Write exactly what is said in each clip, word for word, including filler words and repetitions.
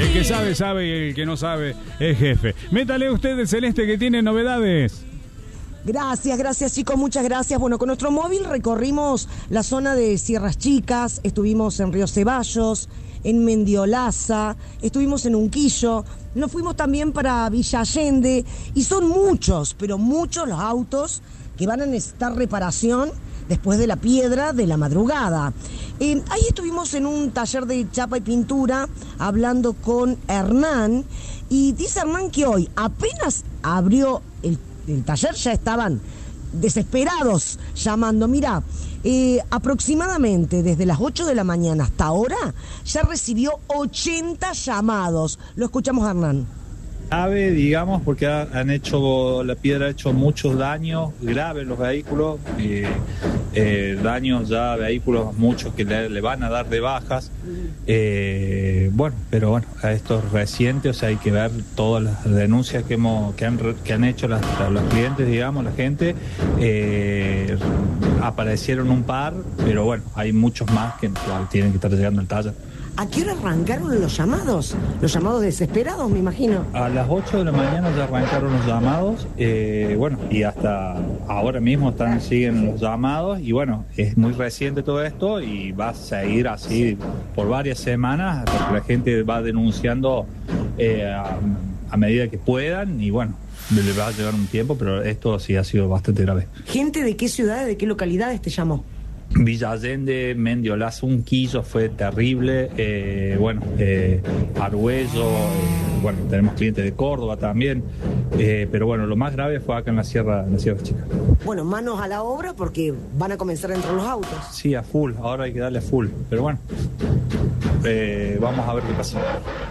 El que sabe, sabe, y el que no sabe es jefe. Métale usted el Celeste que tiene novedades. Gracias, gracias chicos, muchas gracias. Bueno, con nuestro móvil recorrimos la zona de Sierras Chicas, estuvimos en Río Ceballos, en Mendiolaza, estuvimos en Unquillo, nos fuimos también para Villa Allende y son muchos, pero muchos los autos que van a necesitar reparación después de la piedra de la madrugada. Eh, ahí estuvimos en un taller de chapa y pintura hablando con Hernán y dice Hernán que hoy apenas abrió el, el taller ya estaban desesperados llamando. Mira, eh, aproximadamente desde las ocho de la mañana hasta ahora ya recibió ochenta llamados. Lo escuchamos a Hernán. Grave, digamos, porque ha, han hecho, la piedra ha hecho muchos daños graves en los vehículos, eh, eh, daños ya a vehículos muchos que le, le van a dar de bajas, eh, bueno, pero bueno, a esto es reciente, o sea, hay que ver todas las denuncias que hemos, que han, que han hecho las, los clientes, digamos, la gente, eh, aparecieron un par, pero bueno, hay muchos más que tienen que estar llegando al taller. ¿A qué hora arrancaron los llamados? Los llamados desesperados, me imagino. A las ocho de la mañana ya arrancaron los llamados, eh, bueno, y hasta ahora mismo están siguen los llamados, y bueno, es muy reciente todo esto y va a seguir así por varias semanas, porque la gente va denunciando eh, a, a medida que puedan, y bueno, le va a llevar un tiempo, pero esto sí ha sido bastante grave. ¿Gente de qué ciudades, de qué localidades te llamó? Villa Allende, Mendiolaza, Unquillo fue terrible, eh, bueno, eh, Argüello, eh, bueno, tenemos clientes de Córdoba también, eh, pero bueno, lo más grave fue acá en la Sierra, en la Sierra Chica. Bueno, manos a la obra porque van a comenzar a entrar los autos. Sí, a full, ahora hay que darle a full, pero bueno, eh, vamos a ver qué pasa.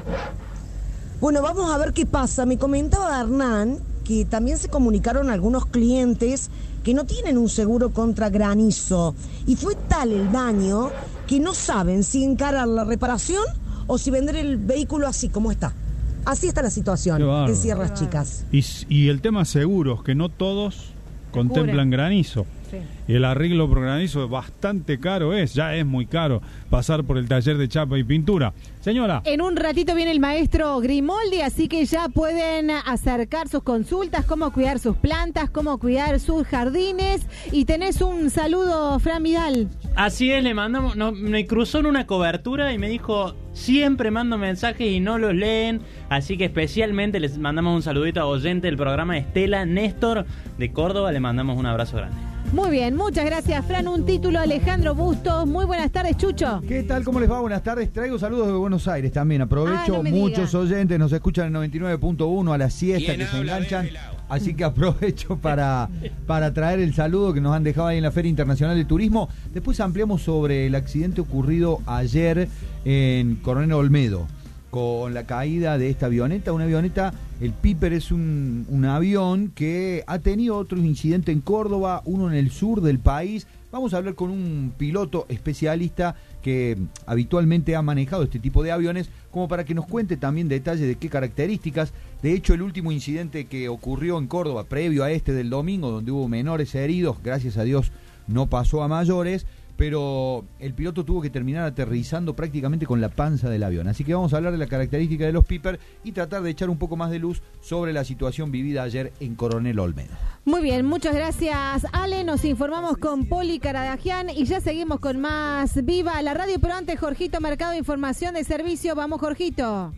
Bueno, vamos a ver qué pasa. Me comentaba Hernán que también se comunicaron algunos clientes que no tienen un seguro contra granizo y fue tal el daño que no saben si encarar la reparación o si vender el vehículo así como está. Así está la situación en Sierras Chicas. Y, y el tema seguros, que no todos contemplan Cure. granizo. Sí. Y el arreglo por granizo bastante caro es, ya es muy caro pasar por el taller de chapa y pintura. Señora. En un ratito viene el maestro Grimoldi, así que ya pueden acercar sus consultas, cómo cuidar sus plantas, cómo cuidar sus jardines. Y tenés un saludo, Fran Vidal. Así es, le mandamos, no, me cruzó en una cobertura y me dijo, siempre mando mensajes y no los leen, así que especialmente les mandamos un saludito a oyente del programa Estela Néstor de Córdoba, le mandamos un abrazo grande. Muy bien, muchas gracias, Fran. Un título, Alejandro Bustos. Muy buenas tardes, Chucho. ¿Qué tal? ¿Cómo les va? Buenas tardes. Traigo saludos de Buenos Aires también. Aprovecho, ah, no muchos diga. oyentes nos escuchan en noventa y nueve punto uno a la siesta que se enganchan. Así que aprovecho para, para traer el saludo que nos han dejado ahí en la Feria Internacional de Turismo. Después ampliamos sobre el accidente ocurrido ayer en Coronel Olmedo, con la caída de esta avioneta, una avioneta, el Piper es un, un avión que ha tenido otros incidentes en Córdoba, uno en el sur del país. Vamos a hablar con un piloto especialista que habitualmente ha manejado este tipo de aviones, como para que nos cuente también detalles de qué características. De hecho, el último incidente que ocurrió en Córdoba, previo a este del domingo, donde hubo menores heridos, gracias a Dios no pasó a mayores, pero el piloto tuvo que terminar aterrizando prácticamente con la panza del avión. Así que vamos a hablar de la característica de los Piper y tratar de echar un poco más de luz sobre la situación vivida ayer en Coronel Olmedo. Muy bien, muchas gracias, Ale. Nos informamos con Poli Caradagian y ya seguimos con más Viva la Radio, pero antes, Jorgito Mercado, información de servicio. Vamos, Jorgito.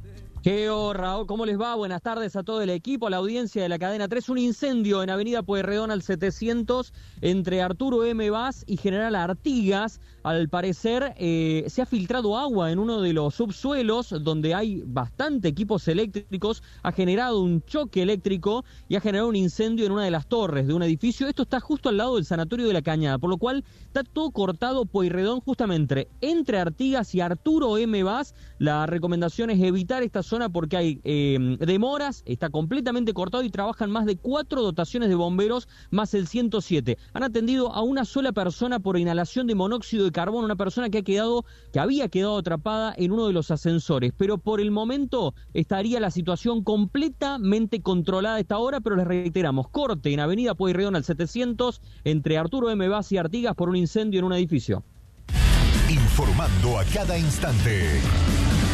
Geo, Raúl, ¿cómo les va? Buenas tardes a todo el equipo, a la audiencia de la cadena tres. Un incendio en Avenida Pueyrredón al setecientos entre Arturo M. Vaz y General Artigas. Al parecer eh, se ha filtrado agua en uno de los subsuelos donde hay bastante equipos eléctricos. Ha generado un choque eléctrico y ha generado un incendio en una de las torres de un edificio. Esto está justo al lado del Sanatorio de la Cañada, por lo cual está todo cortado Pueyrredón justamente entre Artigas y Arturo M. Vaz. La recomendación es evitar esta zona porque hay eh, demoras, está completamente cortado y trabajan más de cuatro dotaciones de bomberos más el ciento siete. Han atendido a una sola persona por inhalación de monóxido de carbono, una persona que ha quedado, que había quedado atrapada en uno de los ascensores, pero por el momento estaría la situación completamente controlada a esta hora, pero les reiteramos, corte en Avenida Pueyrredón al setecientos entre Arturo M. Vaz y Artigas por un incendio en un edificio. Informando a cada instante.